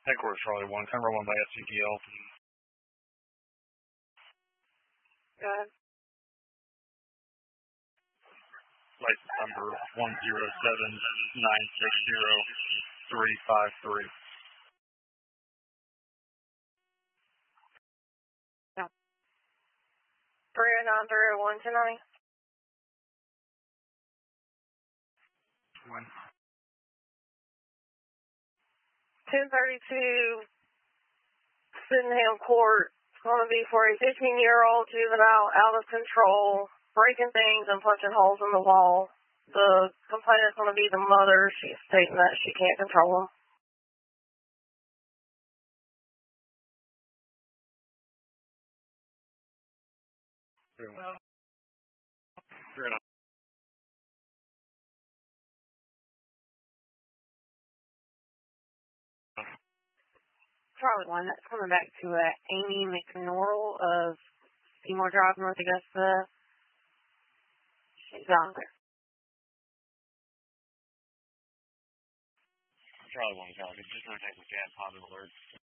Headquarters Charlie 1, Camera 1 by SCDL. Go ahead. License number 107960353. No. 309-301-290. When? 1032 Sydenham Court. It's going to be for a 15-year-old juvenile out of control, breaking things and punching holes in the wall. The complainant is going to be the mother. She's stating that she can't control him. Charlie 1, that's coming back to Amy McNorrell of Seymour Drive, North Augusta. She's on there. Charlie 1, Charlie. Just going to take the gas positive alert.